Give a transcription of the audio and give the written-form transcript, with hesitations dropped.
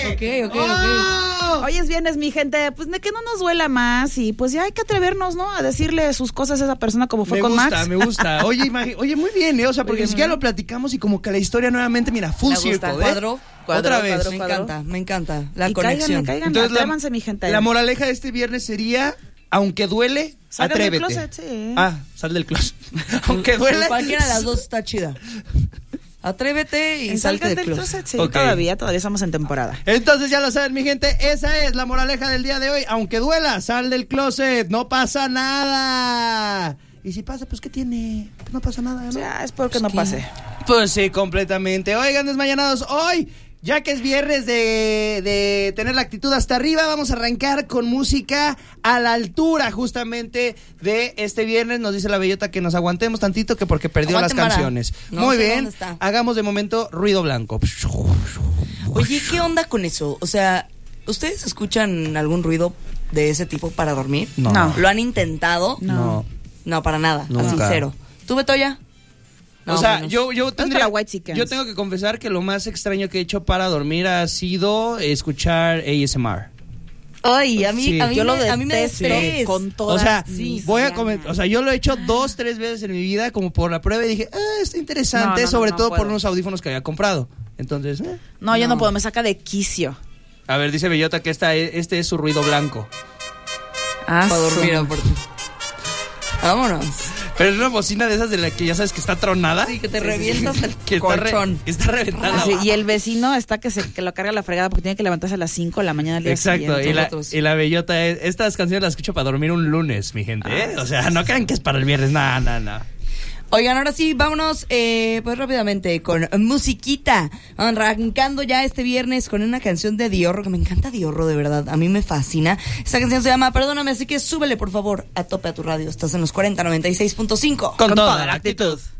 Ok. Hoy es viernes, mi gente, pues de que no nos duela más y pues ya hay que atrevernos, ¿no? A decirle sus cosas a esa persona como fue con Max. Me gusta. Oye, muy bien, ¿eh? O sea, porque ni siquiera lo platicamos y como que la historia nuevamente, mira, full circle, ¿eh? Cuadro. Otra vez. Me encanta la y conexión. Cáiganle, Entonces, atrévanse, mi gente. La moraleja de este viernes sería, aunque duele, Salgan atrévete. del closet, sí. Sal del closet. Aunque duele. Cualquiera de las dos está chida. Atrévete y salte del closet. Sí, Okay. todavía estamos en temporada. Entonces ya lo saben, mi gente, esa es la moraleja del día de hoy. Aunque duela, sal del closet, no pasa nada. Y si pasa, pues ¿qué tiene? Pues no pasa nada, ¿no? O sea, es porque no pase. Pues sí, completamente. Oigan, desmañanados, hoy, ya que es viernes de tener la actitud hasta arriba, vamos a arrancar con música a la altura justamente de este viernes. Nos dice la bellota que nos aguantemos tantito que porque perdió Aguanten, las vara. canciones. No Muy sé bien, dónde está. hagamos de momento ruido blanco. Oye, ¿qué onda con eso? O sea, ¿ustedes escuchan algún ruido de ese tipo para dormir? No. ¿Lo han intentado? No. No, para nada. Nunca. Así, cero. ¿Tú, Betoya? O sea, menos. yo tendría, para white chickens. yo tengo que confesar que lo más extraño que he hecho para dormir ha sido escuchar ASMR. Ay, a mí, Sí. a mí, Yo lo a mí me da detesto estrés. con O todas sea, mis voy a ganas. comentar, o sea, yo lo he hecho 2-3 veces en mi vida como por la prueba y dije, está interesante, No, sobre todo por puedo. unos audífonos que había comprado. Entonces, No, yo no puedo, me saca de quicio. a ver, dice Bellota que este es su ruido blanco. Para dormir, aparte. Vámonos. Pero es una bocina de esas de la que ya sabes que está tronada. Sí, que te revientas el que colchón. está reventada. Sí, y el vecino está que lo carga la fregada porque tiene que levantarse a las 5 de la mañana al día Exacto, siguiente. y la Bellota estas canciones las escucho para dormir un lunes, mi gente, ¿eh? O sea, no crean que es para el viernes, no. Oigan, ahora sí, vámonos pues rápidamente con musiquita. Arrancando ya este viernes con una canción de Diorro, que me encanta Diorro, de verdad, a mí me fascina. Esta canción se llama Perdóname, así que súbele por favor a tope a tu radio. Estás en los 4096.5. Con toda la actitud.